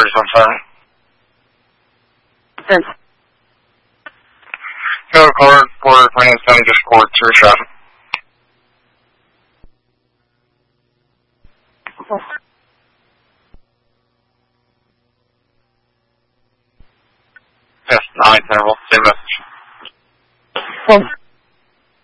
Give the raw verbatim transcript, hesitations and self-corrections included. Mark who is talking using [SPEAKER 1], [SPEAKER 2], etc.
[SPEAKER 1] thirty-one five.
[SPEAKER 2] Thanks.
[SPEAKER 1] Go card for Brandon County, just court through traffic. Yes, nine, interval, same message.
[SPEAKER 2] Well,